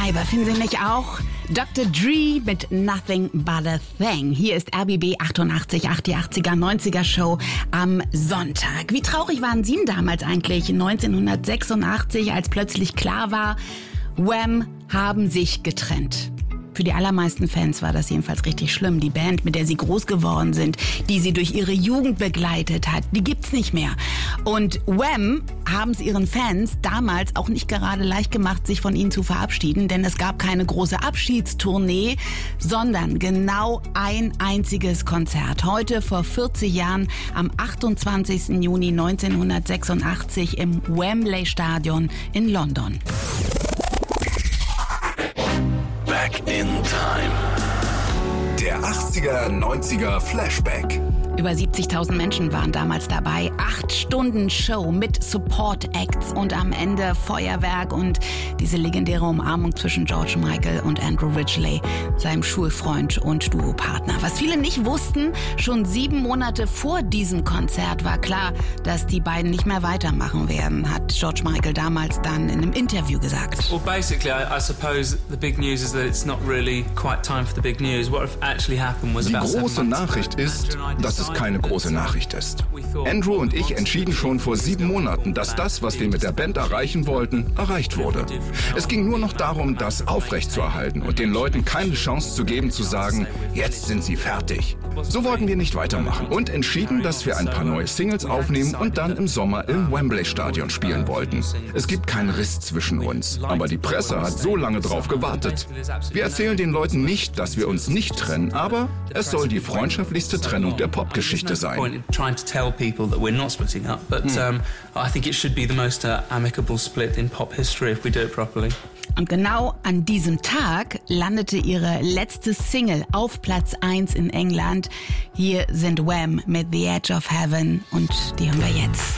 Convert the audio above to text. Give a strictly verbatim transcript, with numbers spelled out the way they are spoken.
Scheibe, finden Sie nicht auch? Doktor Dre mit Nothing But a Thing. Hier ist R B B achtundachtzig Komma acht, die achtziger, neunziger Show am Sonntag. Wie traurig waren Sie denn damals eigentlich neunzehnhundertsechsundachtzig, als plötzlich klar war, Wham haben sich getrennt? Für die allermeisten Fans war das jedenfalls richtig schlimm. Die Band, mit der sie groß geworden sind, die sie durch ihre Jugend begleitet hat, die gibt's nicht mehr. Und Wham haben es ihren Fans damals auch nicht gerade leicht gemacht, sich von ihnen zu verabschieden, denn es gab keine große Abschiedstournee, sondern genau ein einziges Konzert. Heute vor vierzig Jahren, am achtundzwanzigsten Juni neunzehnhundertsechsundachtzig im Wembley Stadion in London. Back in Time. Der achtziger, neunziger Flashback. Über siebzigtausend Menschen waren damals dabei. Acht Stunden Show mit Support-Acts und am Ende Feuerwerk und diese legendäre Umarmung zwischen George Michael und Andrew Ridgeley, seinem Schulfreund und Duopartner. Was viele nicht wussten, schon sieben Monate vor diesem Konzert war klar, dass die beiden nicht mehr weitermachen werden, hat George Michael damals dann in einem Interview gesagt. Well, basically, I, I suppose the big news is that it's not really quite time for the big news. What actually happened was Die about große Nachricht ist, dass es keine große Nachricht ist. Andrew und ich entschieden schon vor sieben Monaten, dass das, was wir mit der Band erreichen wollten, erreicht wurde. Es ging nur noch darum, das aufrechtzuerhalten und den Leuten keine Chance zu geben, zu sagen, jetzt sind sie fertig. So wollten wir nicht weitermachen und entschieden, dass wir ein paar neue Singles aufnehmen und dann im Sommer im Wembley-Stadion spielen wollten. Es gibt keinen Riss zwischen uns, aber die Presse hat so lange drauf gewartet. Wir erzählen den Leuten nicht, dass wir uns nicht trennen, aber es soll die freundschaftlichste Trennung der Popgeschichte sein. Point in trying to tell people that we're not splitting up, but um, I think it should be the most uh, amicable split in pop history if we do it properly. Und genau an diesem Tag landete ihre letzte Single auf Platz eins in England. Hier sind Wham mit The Edge of Heaven und die hören wir jetzt.